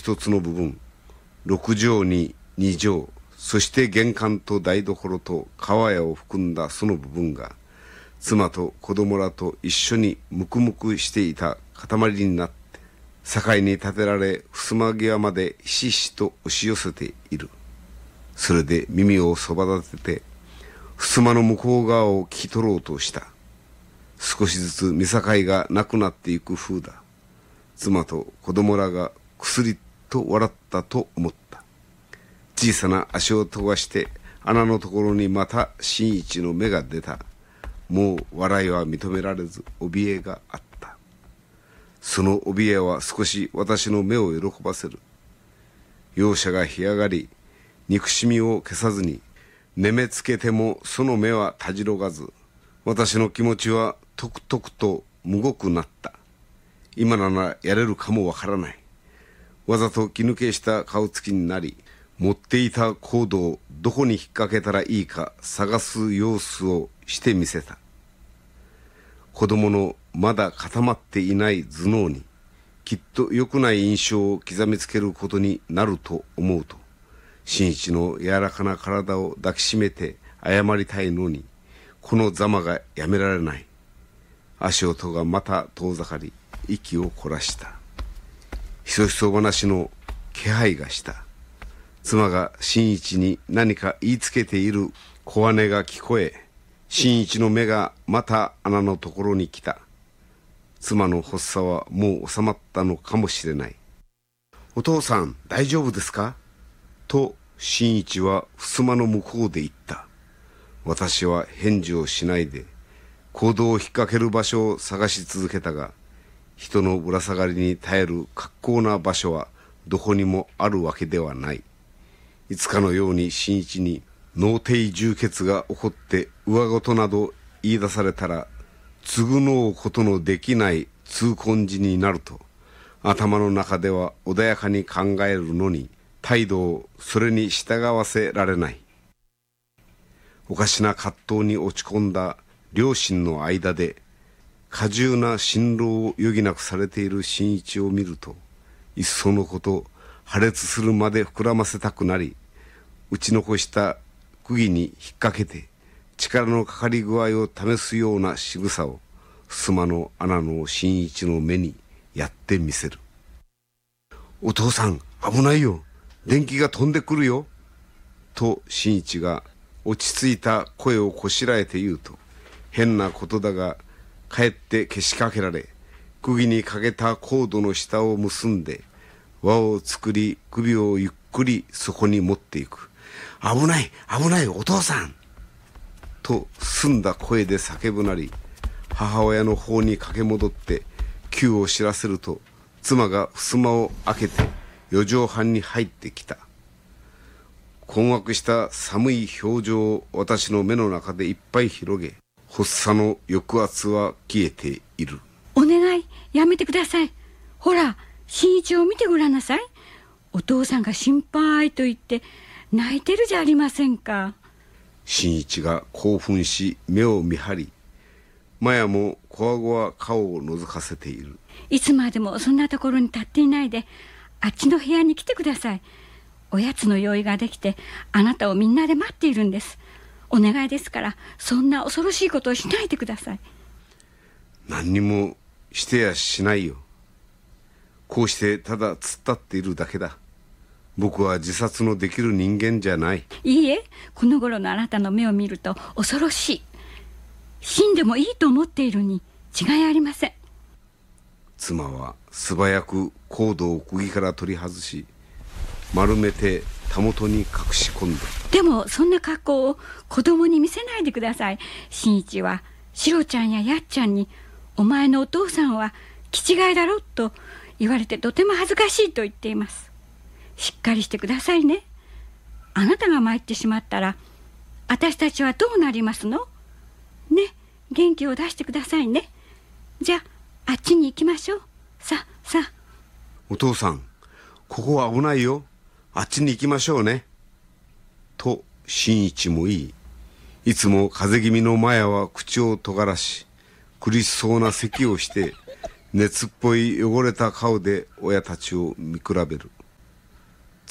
一つの部分、6畳に2畳、そして玄関と台所と川屋を含んだその部分が、妻と子供らと一緒にむくむくしていた塊になって、境に立てられ、襖際までひしひしと押し寄せている。それで耳をそば立てて、襖の向こう側を聞き取ろうとした。少しずつ見境がなくなっていく風だ。妻と子供らがくすりと笑ったと思った。小さな足を飛ばして穴のところにまた新一の目が出た。もう笑いは認められず怯えがあった。その怯えは少し私の目を喜ばせる。容赦が干上がり、憎しみを消さずに、眠めつけてもその目はたじろがず、私の気持ちはとくとくとむごくなった。今ならやれるかもわからない。わざと気抜けした顔つきになり、持っていたコードをどこに引っ掛けたらいいか探す様子をしてみせた。子供のまだ固まっていない頭脳にきっと良くない印象を刻みつけることになると思うと、新一の柔らかな体を抱きしめて謝りたいのに、このざまがやめられない。足音がまた遠ざかり、息を凝らした。ひそひそ話の気配がした。妻が新一に何か言いつけている小姉が聞こえ、新一の目がまた穴のところに来た。妻の発作はもう収まったのかもしれない。お父さん、大丈夫ですかと新一は襖の向こうで言った。私は返事をしないで、行動を引っ掛ける場所を探し続けたが、人のぶら下がりに耐える格好な場所はどこにもあるわけではない。いつかのように新一に脳底充血が起こって上事など言い出されたら、償うことのできない痛恨時になると、頭の中では穏やかに考えるのに、態度をそれに従わせられない。おかしな葛藤に落ち込んだ両親の間で、過重な辛労を余儀なくされている新一を見ると、いっそのこと破裂するまで膨らませたくなり、打ち残した釘に引っ掛けて力のかかり具合を試すような仕草を襖の穴の新一の目にやってみせる。お父さん、危ないよ、電気が飛んでくるよ、と新一が落ち着いた声をこしらえて言うと、変なことだがかえってけしかけられ、釘にかけたコードの下を結んで輪を作り、首をゆっくりそこに持っていく。危ない危ない、お父さんと澄んだ声で叫ぶなり、母親の方に駆け戻って急を知らせると、妻が襖を開けて4畳半に入ってきた。困惑した寒い表情を私の目の中でいっぱい広げ、発作の抑圧は消えている。 お願い、やめてください。ほら、新一を見てごらんなさい。お父さんが心配と言って泣いてるじゃありませんか。 新一が興奮し目を見張り、マヤもこわごわ顔を覗かせている。 いつまでもそんなところに立っていないで、あっちの部屋に来てください。おやつの用意ができて、あなたをみんなで待っているんです。お願いですから、そんな恐ろしいことをしないでください。 何にもしてやしないよ。こうしてただ突っ立っているだけだ。僕は自殺のできる人間じゃない。 いいえ、この頃のあなたの目を見ると恐ろしい。死んでもいいと思っているに違いありません。 妻は素早くコードを釘から取り外し、丸めてたもとに隠し込んだ。 でもそんな格好を子供に見せないでください。新一はシロちゃんややっちゃんに、お前のお父さんは気違いだろと言われてとても恥ずかしいと言っています。しっかりしてくださいね。あなたが参ってしまったら私たちはどうなりますのね。元気を出してくださいね。じゃあ、あっちに行きましょう。さあ。 お父さん、ここは危ないよ、あっちに行きましょうね、と新一も言い、いつも風邪気味のマヤは口を尖らし、苦しそうな咳をして、熱っぽい汚れた顔で親たちを見比べる。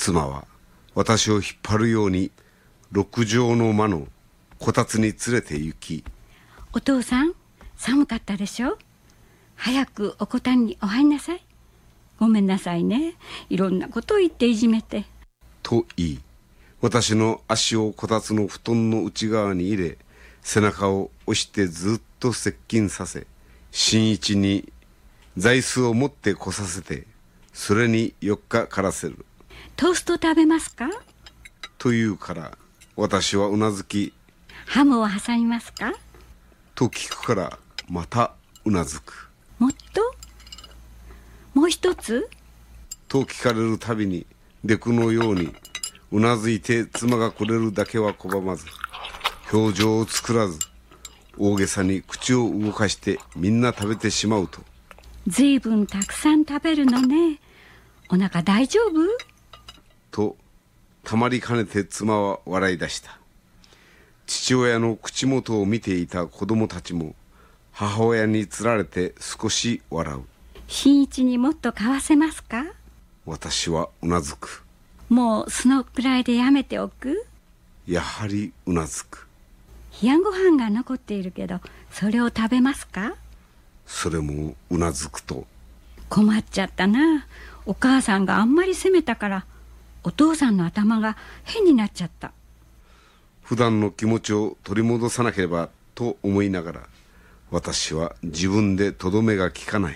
妻は私を引っ張るように六畳の間のこたつに連れて行き、 お父さん、寒かったでしょ。早くおこたんにお入んなさい。ごめんなさいね、いろんなことを言っていじめて。 と言い、私の足をこたつの布団の内側に入れ、背中を押してずっと接近させ、新一に座椅子を持ってこさせて、それに4日からせる。 トースト食べますかと言うから、私はうなずき、 ハムを挟みますかと聞くから、またうなずく。 もっともう一つと聞かれるたびに、デクのようにうなずいて妻がくれるだけは拒まず、表情を作らず、大げさに口を動かしてみんな食べてしまうと。 ずいぶんたくさん食べるのね。お腹大丈夫とたまりかねて妻は笑い出した。父親の口元を見ていた子供たちも母親につられて少し笑う。 新一にもっと買わせますか。 私はうなずく。 もうそのくらいでやめておく。 やはりうなずく。 冷やご飯が残っているけど、それを食べますか。 それもうなずくと。 困っちゃったな。お母さんがあんまり責めたから、お父さんの頭が変になっちゃった。 普段の気持ちを取り戻さなければと思いながら、私は自分でとどめがきかない。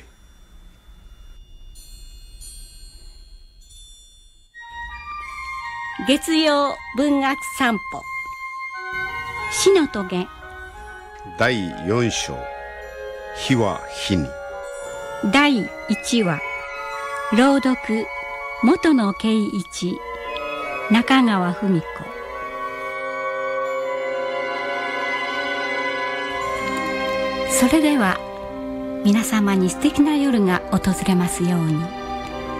月曜文学散歩、死のトゲ第4章、火は火に。 第1話、朗読元野圭一、中川文子。それでは皆様に素敵な夜が訪れますように。